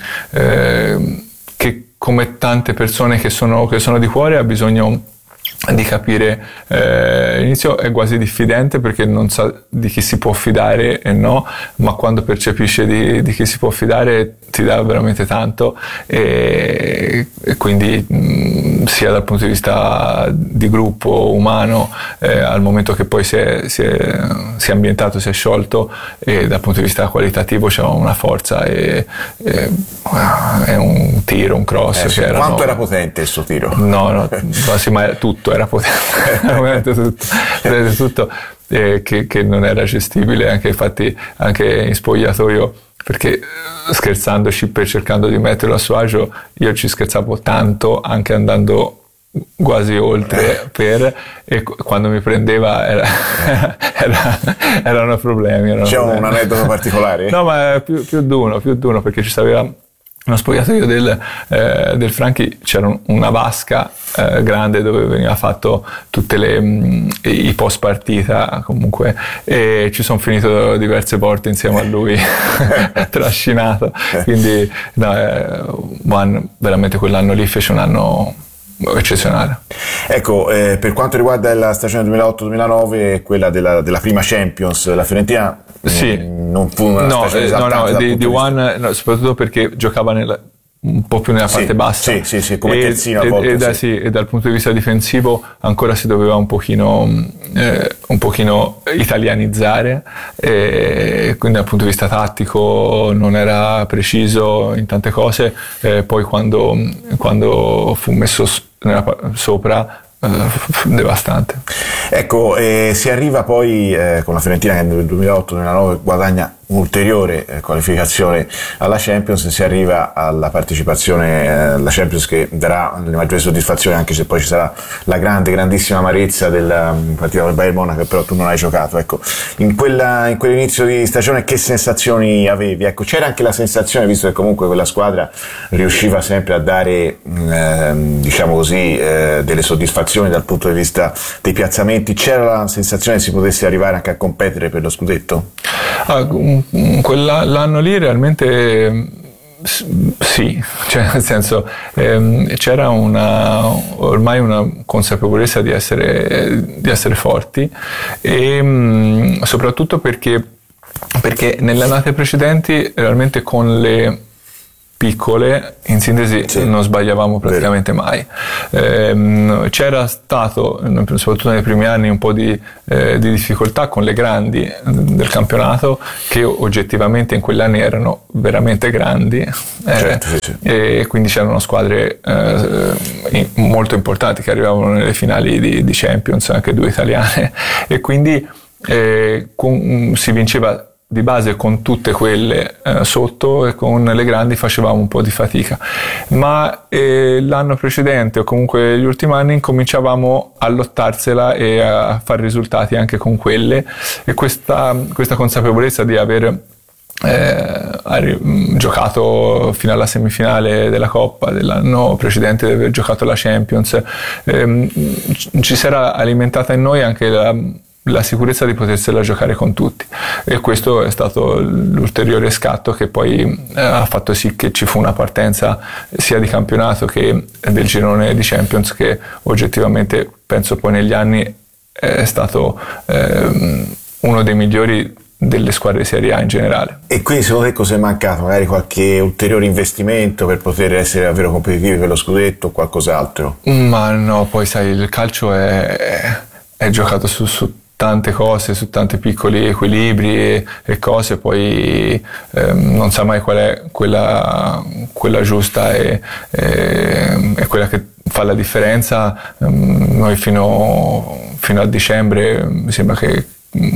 come tante persone che sono di cuore ha bisogno di capire. All'inizio è quasi diffidente perché non sa di chi si può fidare e no, ma quando percepisce di chi si può fidare ti dà veramente tanto, e quindi sia dal punto di vista di gruppo umano, al momento che poi si è ambientato, si è sciolto, e dal punto di vista qualitativo c'è una forza e è un tiro, un cross che quanto era potente il suo tiro? No, sì, ma tutto era potente, tutto che non era gestibile, anche infatti anche in spogliatoio, perché scherzandoci, per cercando di metterlo a suo agio, io ci scherzavo tanto anche andando quasi oltre e quando mi prendeva erano problemi. C'è un aneddoto particolare? No, ma più di uno, perché ci sapeva uno spogliatoio del Franchi, c'era una vasca grande dove veniva fatto tutte i post partita comunque, e ci sono finito diverse volte insieme a lui trascinato, quindi Juan veramente quell'anno lì fece un anno eccezionale. Ecco, per quanto riguarda la stagione 2008-2009, quella della prima Champions, la Fiorentina non fu una stagione esaltante di Juan, soprattutto perché giocava un po' più nella parte bassa. Sì, come terzino a volte. E dal punto di vista difensivo ancora si doveva un pochino italianizzare, quindi dal punto di vista tattico non era preciso in tante cose, poi quando fu messo sopra, devastante. Ecco, si arriva poi con la Fiorentina che nel 2008 nella 9 guadagna un'ulteriore qualificazione alla Champions, si arriva alla partecipazione alla Champions che darà le maggiori soddisfazioni, anche se poi ci sarà la grandissima amarezza della partita del Bayern Monaco, che però tu non hai giocato. Ecco, in quell'inizio di stagione che sensazioni avevi? Ecco, c'era anche la sensazione, visto che comunque quella squadra riusciva sempre a dare diciamo così delle soddisfazioni dal punto di vista dei piazzamenti, c'era la sensazione che si potesse arrivare anche a competere per lo scudetto? Quell'anno lì realmente sì, cioè nel senso c'era ormai una consapevolezza di essere forti, e soprattutto perché nelle annate precedenti realmente con le piccole, in sintesi, non sbagliavamo praticamente mai. C'era stato, soprattutto nei primi anni, un po' di difficoltà con le grandi del campionato, che oggettivamente in quegli anni erano veramente grandi, e quindi c'erano squadre molto importanti che arrivavano nelle finali di Champions, anche 2 italiane, e quindi si vinceva di base con tutte quelle sotto, e con le grandi facevamo un po' di fatica, ma l'anno precedente o comunque gli ultimi anni cominciavamo a lottarsela e a fare risultati anche con quelle, e questa consapevolezza di aver giocato fino alla semifinale della Coppa, dell'anno precedente di aver giocato la Champions, ci si era alimentata in noi anche la sicurezza di potersela giocare con tutti, e questo è stato l'ulteriore scatto che poi ha fatto sì che ci fu una partenza sia di campionato che del girone di Champions, che oggettivamente penso poi negli anni è stato uno dei migliori delle squadre di Serie A in generale. E quindi secondo te cosa è mancato? Magari qualche ulteriore investimento per poter essere davvero competitivi per lo scudetto o qualcos'altro? Ma no, poi sai, il calcio è giocato su tante cose, su tanti piccoli equilibri e cose, poi non sa mai qual è quella giusta e quella che fa la differenza. Noi fino a dicembre mi sembra che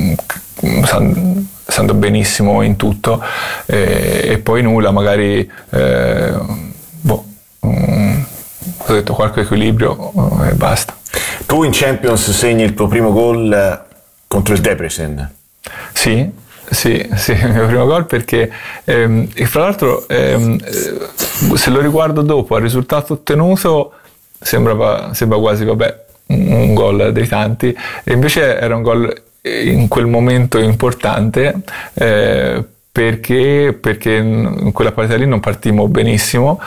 stando benissimo in tutto, e poi nulla, magari ho detto qualche equilibrio e basta. Tu in Champions segni il tuo primo gol contro il Debrecen. Sì, il mio primo gol, perché e fra l'altro se lo riguardo dopo al risultato ottenuto sembra quasi un gol dei tanti, e invece era un gol in quel momento importante, perché in quella partita lì non partimmo benissimo,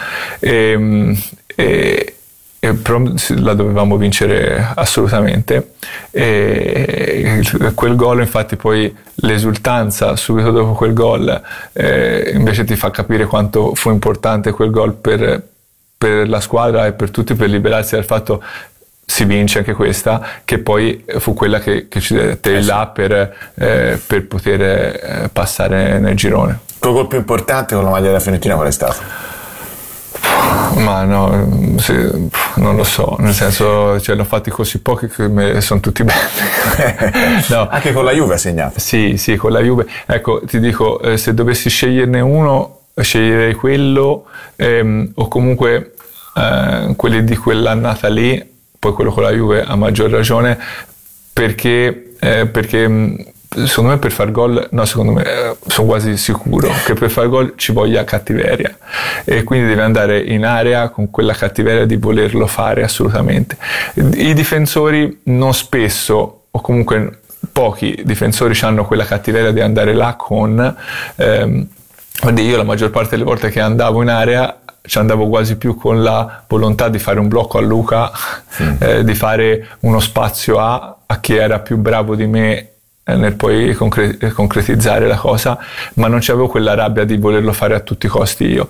però la dovevamo vincere assolutamente, e quel gol, infatti, poi l'esultanza subito dopo quel gol invece ti fa capire quanto fu importante quel gol per la squadra e per tutti, per liberarsi dal fatto si vince anche questa, che poi fu quella che ci dette il là per poter passare nel girone. Il tuo gol più importante con la maglia della Fiorentina qual è stato? Ma no, non lo so, nel senso, l'ho fatti così pochi che sono tutti belli. No. Anche con la Juve ha segnato? Sì, con la Juve. Ecco, ti dico, se dovessi sceglierne uno, sceglierei quello, o comunque quelli di quell'annata lì, poi quello con la Juve a maggior ragione, perché secondo me per far gol, sono quasi sicuro che per far gol ci voglia cattiveria, e quindi devi andare in area con quella cattiveria di volerlo fare assolutamente. I difensori non spesso, o comunque pochi difensori hanno quella cattiveria di andare là con io la maggior parte delle volte che andavo in area ci andavo quasi più con la volontà di fare un blocco a Luca, di fare uno spazio a chi era più bravo di me nel poi concretizzare la cosa, ma non c'avevo quella rabbia di volerlo fare a tutti i costi io.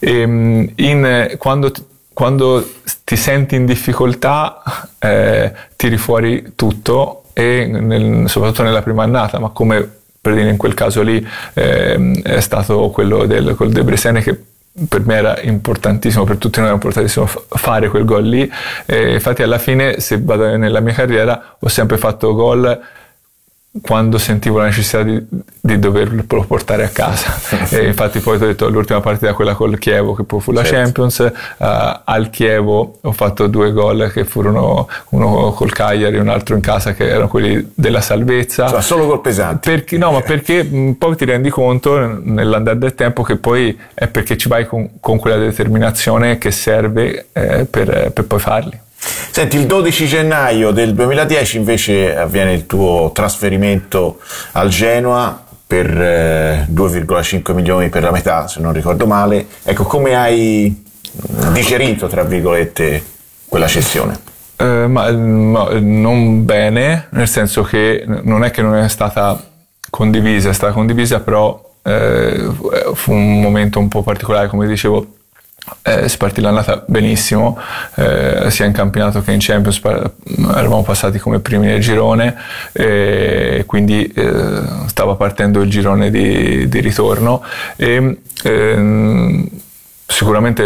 Quando ti senti in difficoltà tiri fuori tutto, e soprattutto nella prima annata, ma come per dire in quel caso lì è stato quello col Debrecen, che per me era importantissimo, per tutti noi era importantissimo fare quel gol lì. Infatti alla fine, se vado nella mia carriera, ho sempre fatto gol quando sentivo la necessità di doverlo portare a casa. E infatti poi ho detto, l'ultima partita, quella col Chievo, che poi fu la Champions, al Chievo ho fatto 2 gol che furono uno col Cagliari e un altro in casa, che erano quelli della salvezza. Cioè, solo gol pesanti. Perché poi ti rendi conto nell'andare del tempo che poi è perché ci vai con quella determinazione che serve per poi farli. Senti, il 12 gennaio del 2010 invece avviene il tuo trasferimento al Genoa per 2,5 milioni per la metà, se non ricordo male. Ecco, come hai digerito, tra virgolette, quella cessione? Ma non bene, nel senso che non è che non è stata condivisa, è stata condivisa, però fu un momento un po' particolare, come dicevo. Si partì l'annata benissimo, sia in campionato che in Champions, eravamo passati come primi nel girone, quindi stava partendo il girone di ritorno, e sicuramente